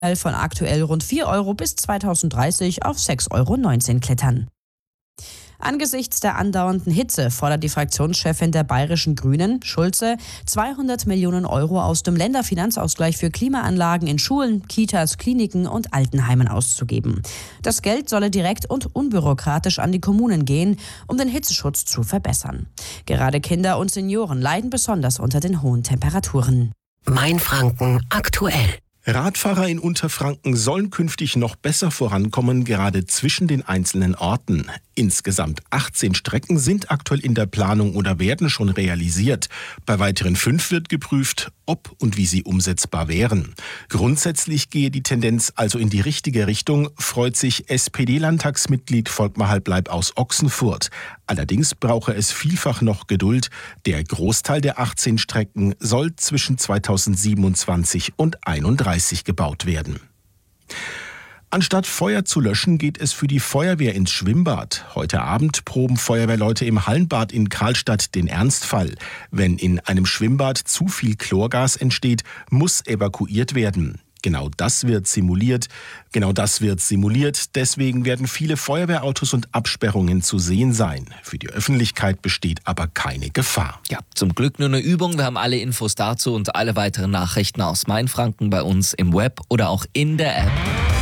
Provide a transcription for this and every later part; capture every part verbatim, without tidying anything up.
von aktuell rund vier Euro bis zweitausenddreißig auf sechs Euro neunzehn klettern. Angesichts der andauernden Hitze fordert die Fraktionschefin der Bayerischen Grünen, Schulze, zweihundert Millionen Euro aus dem Länderfinanzausgleich für Klimaanlagen in Schulen, Kitas, Kliniken und Altenheimen auszugeben. Das Geld solle direkt und unbürokratisch an die Kommunen gehen, um den Hitzeschutz zu verbessern. Gerade Kinder und Senioren leiden besonders unter den hohen Temperaturen. Mainfranken aktuell. Radfahrer in Unterfranken sollen künftig noch besser vorankommen, gerade zwischen den einzelnen Orten. Insgesamt achtzehn Strecken sind aktuell in der Planung oder werden schon realisiert. Bei weiteren fünf wird geprüft, ob und wie sie umsetzbar wären. Grundsätzlich gehe die Tendenz also in die richtige Richtung, freut sich S P D-Landtagsmitglied Volkmar Halbleib aus Ochsenfurt. Allerdings brauche es vielfach noch Geduld. Der Großteil der achtzehn Strecken soll zwischen zweitausendsiebenundzwanzig und einunddreißig gebaut werden. Anstatt Feuer zu löschen, geht es für die Feuerwehr ins Schwimmbad. Heute Abend proben Feuerwehrleute im Hallenbad in Karlstadt den Ernstfall. Wenn in einem Schwimmbad zu viel Chlorgas entsteht, muss evakuiert werden. Genau das wird simuliert. Genau das wird simuliert. Deswegen werden viele Feuerwehrautos und Absperrungen zu sehen sein. Für die Öffentlichkeit besteht aber keine Gefahr. Ja, zum Glück nur eine Übung. Wir haben alle Infos dazu und alle weiteren Nachrichten aus Mainfranken bei uns im Web oder auch in der App.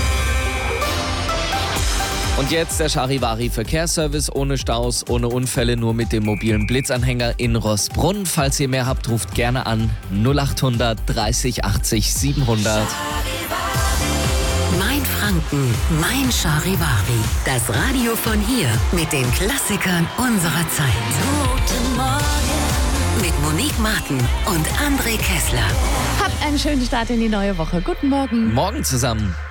Und jetzt der Charivari Verkehrsservice ohne Staus, ohne Unfälle, nur mit dem mobilen Blitzanhänger in Rossbrunn. Falls ihr mehr habt, ruft gerne an null achthundert dreißig achtzig siebenhundert. Mainfranken, mein Charivari. Das Radio von hier mit den Klassikern unserer Zeit. Guten Morgen. Mit Monique Martin und André Kessler. Habt einen schönen Start in die neue Woche. Guten Morgen. Morgen zusammen.